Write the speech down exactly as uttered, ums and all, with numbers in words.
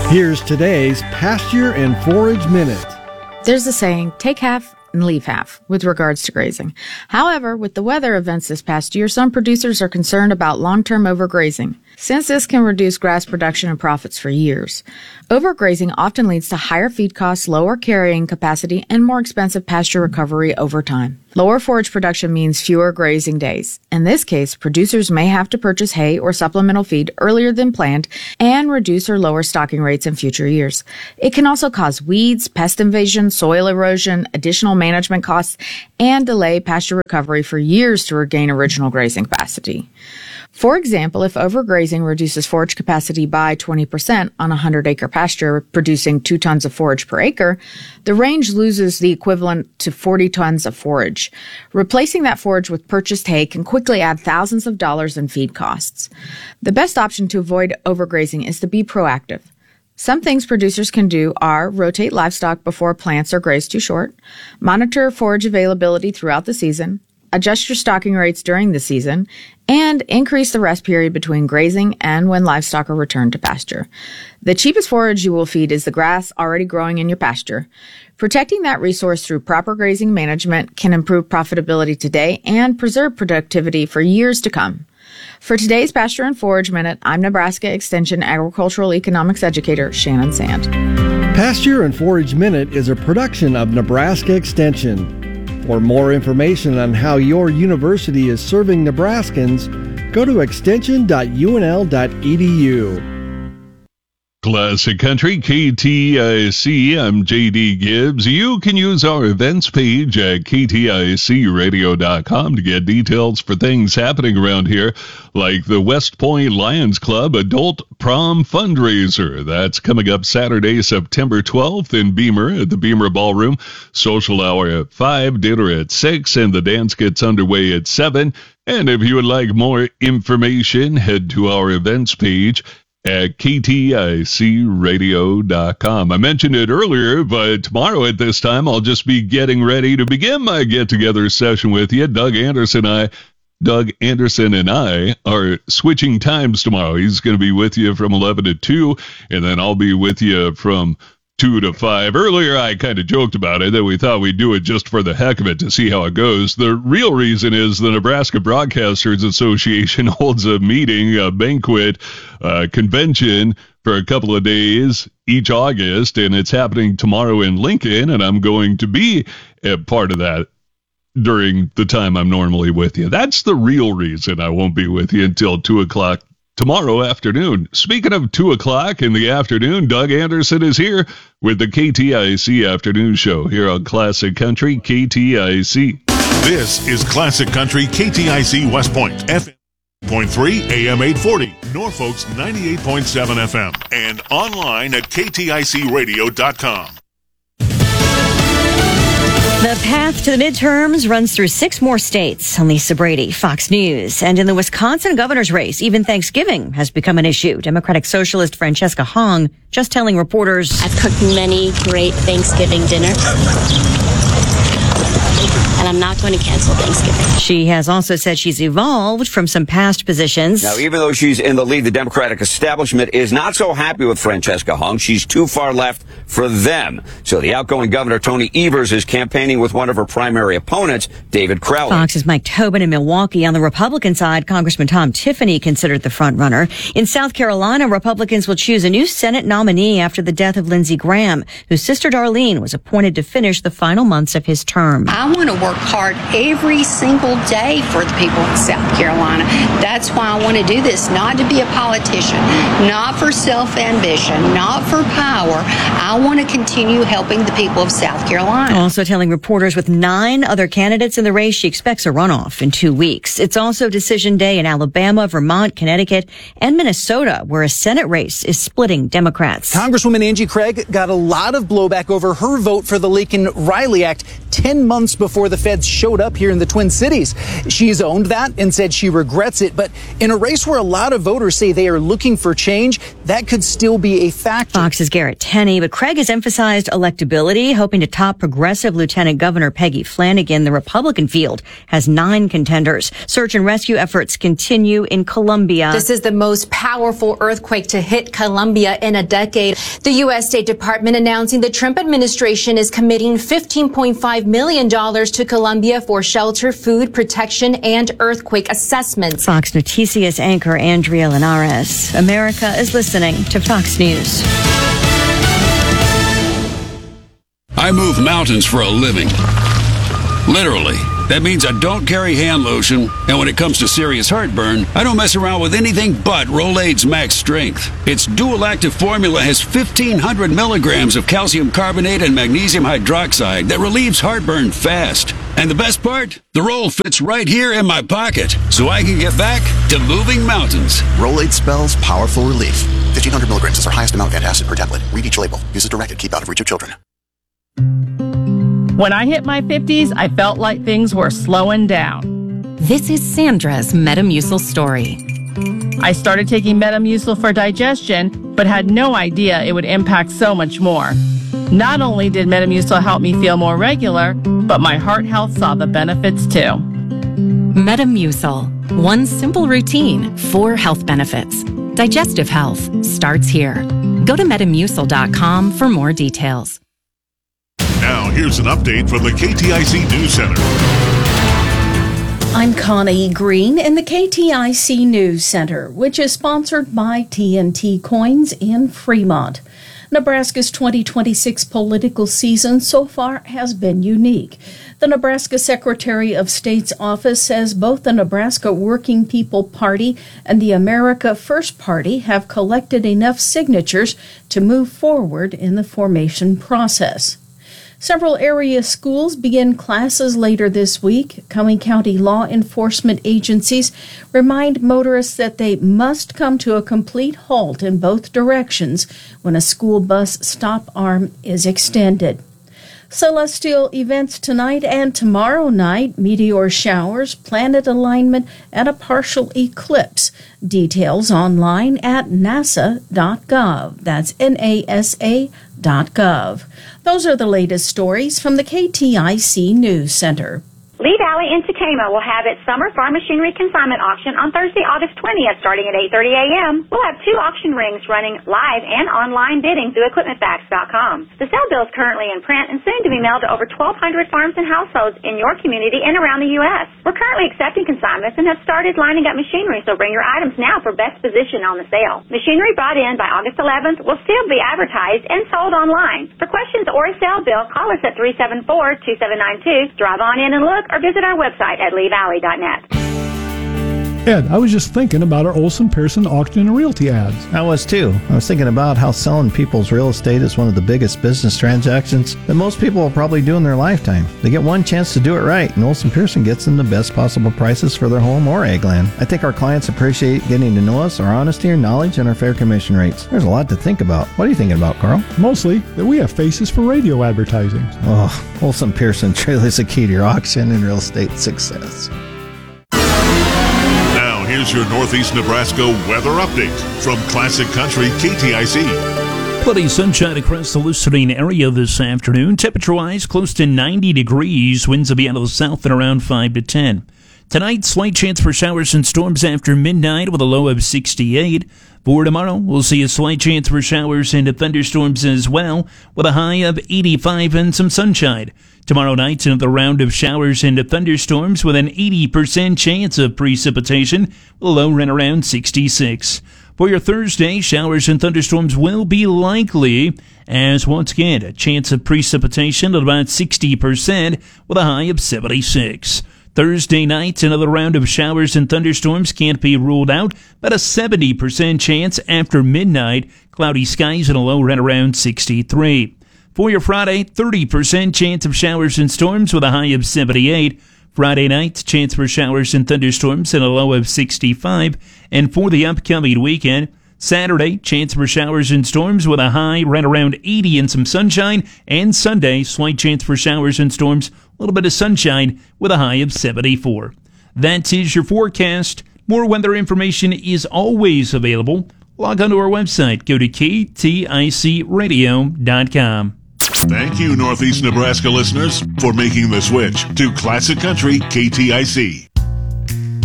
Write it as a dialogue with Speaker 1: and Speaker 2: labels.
Speaker 1: Here's today's Pasture and Forage Minute.
Speaker 2: There's a saying, take half and leave half with regards to grazing. However, with the weather events this past year, some producers are concerned about long-term overgrazing, since this can reduce grass production and profits for years. Overgrazing often leads to higher feed costs, lower carrying capacity, and more expensive pasture recovery over time. Lower forage production means fewer grazing days. In this case, producers may have to purchase hay or supplemental feed earlier than planned and reduce or lower stocking rates in future years. It can also cause weeds, pest invasion, soil erosion, additional management costs, and delay pasture recovery for years to regain original grazing capacity. For example, if overgrazing reduces forage capacity by twenty percent on a one hundred acre pasture producing two tons of forage per acre, the range loses the equivalent to forty tons of forage. Replacing that forage with purchased hay can quickly add thousands of dollars in feed costs. The best option to avoid overgrazing is to be proactive. Some things producers can do are rotate livestock before plants are grazed too short, monitor forage availability throughout the season, adjust your stocking rates during the season, and increase the rest period between grazing and when livestock are returned to pasture. The cheapest forage you will feed is the grass already growing in your pasture. Protecting that resource through proper grazing management can improve profitability today and preserve productivity for years to come. For today's Pasture and Forage Minute, I'm Nebraska Extension Agricultural Economics Educator Shannon Sand.
Speaker 1: Pasture and Forage Minute is a production of Nebraska Extension. For more information on how your university is serving Nebraskans, go to extension dot u n l dot e d u.
Speaker 3: Classic Country, K T I C, I'm J D Gibbs. You can use our events page at k t i c radio dot com to get details for things happening around here, like the West Point Lions Club Adult Prom Fundraiser. That's coming up Saturday, September twelfth in Beamer at the Beamer Ballroom. Social hour at five, dinner at six, and the dance gets underway at seven. And if you would like more information, head to our events page at k t i c radio dot com. I mentioned it earlier, but tomorrow at this time, I'll just be getting ready to begin my get-together session with you. Doug Anderson and I, Doug Anderson and I are switching times tomorrow. He's going to be with you from eleven to two, and then I'll be with you from two to five. Earlier, I kind of joked about it, that we thought we'd do it just for the heck of it to see how it goes. The real reason is the Nebraska Broadcasters Association holds a meeting, a banquet, a convention for a couple of days each August, and it's happening tomorrow in Lincoln, and I'm going to be a part of that during the time I'm normally with you. That's the real reason I won't be with you until two o'clock tomorrow afternoon. Speaking of two o'clock in the afternoon, Doug Anderson is here with the K T I C Afternoon Show here on Classic Country K T I C.
Speaker 4: This is Classic Country K T I C West Point, F M one point three, A M eight forty, Norfolk's ninety-eight point seven F M, and online at k t i c radio dot com.
Speaker 5: The path to the midterms runs through six more states. I'm Lisa Brady, Fox News. And in the Wisconsin governor's race, even Thanksgiving has become an issue. Democratic Socialist Francesca Hong just telling reporters,
Speaker 6: I've cooked many great Thanksgiving dinners, and I'm not going to cancel Thanksgiving.
Speaker 5: She has also said she's evolved from some past positions.
Speaker 7: Now, even though she's in the lead, the Democratic establishment is not so happy with Francesca Hong. She's too far left for them. So the outgoing governor, Tony Evers, is campaigning with one of her primary opponents, David Crowley.
Speaker 5: Fox's Mike Tobin in Milwaukee. On the Republican side, Congressman Tom Tiffany considered the front runner. In South Carolina, Republicans will choose a new Senate nominee after the death of Lindsey Graham, whose sister Darlene was appointed to finish the final months of his term.
Speaker 8: I want to work hard every single day for the people of South Carolina. That's why I want to do this, not to be a politician, not for self-ambition, not for power. I want to continue helping the people of South Carolina.
Speaker 5: Also telling reporters with nine other candidates in the race, she expects a runoff in two weeks. It's also decision day in Alabama, Vermont, Connecticut, and Minnesota, where a Senate race is splitting Democrats.
Speaker 9: Congresswoman Angie Craig got a lot of blowback over her vote for the Laken-Riley Act ten months before the the feds showed up here in the Twin Cities. She's owned that and said she regrets it. But in a race where a lot of voters say they are looking for change, that could still be a factor.
Speaker 5: Fox's Garrett Tenney, but Craig has emphasized electability, hoping to top progressive Lieutenant Governor Peggy Flanagan. The Republican field has nine contenders. Search and rescue efforts continue in Colombia.
Speaker 10: This is the most powerful earthquake to hit Colombia in a decade. The U S State Department announcing the Trump administration is committing fifteen point five million dollars to Colombia for shelter, food protection, and earthquake assessments.
Speaker 5: Fox Noticias anchor Andrea Linares. America is listening to Fox News.
Speaker 11: I move mountains for a living. Literally. That means I don't carry hand lotion, and when it comes to serious heartburn, I don't mess around with anything but Rolaids Max Strength. Its dual-active formula has fifteen hundred milligrams of calcium carbonate and magnesium hydroxide that relieves heartburn fast. And the best part? The roll fits right here in my pocket, so I can get back to moving mountains.
Speaker 12: Rolaids spells powerful relief. fifteen hundred milligrams is our highest amount of antacid per tablet. Read each label. Use as directed. Keep out of reach of children.
Speaker 13: When I hit my fifties, I felt like things were slowing down.
Speaker 14: This is Sandra's Metamucil story.
Speaker 13: I started taking Metamucil for digestion, but had no idea it would impact so much more. Not only did Metamucil help me feel more regular, but my heart health saw the benefits too.
Speaker 14: Metamucil. One simple routine, four health benefits. Digestive health starts here. Go to metamucil dot com for more details.
Speaker 4: Now, here's an update from the K T I C News Center.
Speaker 15: I'm Connie Green in the K T I C News Center, which is sponsored by T N T Coins in Fremont. Nebraska's twenty twenty-six political season so far has been unique. The Nebraska Secretary of State's office says both the Nebraska Working People Party and the America First Party have collected enough signatures to move forward in the formation process. Several area schools begin classes later this week. Cumming County law enforcement agencies remind motorists that they must come to a complete halt in both directions when a school bus stop arm is extended. Celestial events tonight and tomorrow night, meteor showers, planet alignment, and a partial eclipse. Details online at nasa dot gov. That's N A S A dot gov. Those are the latest stories from the K T I C News Center.
Speaker 16: Lee Valley in Tacoma will have its Summer Farm Machinery Consignment Auction on Thursday, August twentieth, starting at eight thirty a.m. We'll have two auction rings running live and online bidding through equipment facts dot com. The sale bill is currently in print and soon to be mailed to over twelve hundred farms and households in your community and around the U S. We're currently accepting consignments and have started lining up machinery, so bring your items now for best position on the sale. Machinery brought in by August eleventh will still be advertised and sold online. For questions or a sale bill, call us at three seven four, two seven nine two, drive on in and look, or visit our website at lee valley dot net.
Speaker 17: Ed, I was just thinking about our Olson Pearson auction and realty ads.
Speaker 18: I was too. I was thinking about how selling people's real estate is one of the biggest business transactions that most people will probably do in their lifetime. They get one chance to do it right, and Olson Pearson gets them the best possible prices for their home or ag land. I think our clients appreciate getting to know us, our honesty, our knowledge, and our fair commission rates. There's a lot to think about. What are you thinking about, Carl?
Speaker 17: Mostly that we have faces for radio advertising.
Speaker 18: Oh, Olson Pearson truly is the key to your auction and real estate success.
Speaker 4: Here's your Northeast Nebraska weather update from Classic Country K T I C.
Speaker 19: Plenty of sunshine across the Lucerne area this afternoon. Temperature-wise, close to ninety degrees. Winds will be out of the south at around five to ten. Tonight, slight chance for showers and storms after midnight with a low of sixty-eight. For tomorrow, we'll see a slight chance for showers and thunderstorms as well with a high of eighty-five and some sunshine. Tomorrow night's another round of showers and thunderstorms with an eighty percent chance of precipitation with a low right around sixty-six. For your Thursday, showers and thunderstorms will be likely, as once again, a chance of precipitation at about sixty percent with a high of seventy-six. Thursday night, another round of showers and thunderstorms can't be ruled out, but a seventy percent chance after midnight, cloudy skies and a low right around sixty-three. For your Friday, thirty percent chance of showers and storms with a high of seventy-eight. Friday night, chance for showers and thunderstorms and a low of sixty-five. And for the upcoming weekend, Saturday, chance for showers and storms with a high right around eighty and some sunshine. And Sunday, slight chance for showers and storms, a little bit of sunshine with a high of seventy-four. That is your forecast. More weather information is always available. Log on to our website. Go to K T I C radio dot com.
Speaker 4: Thank you, Northeast Nebraska listeners, for making the switch to Classic Country K T I C.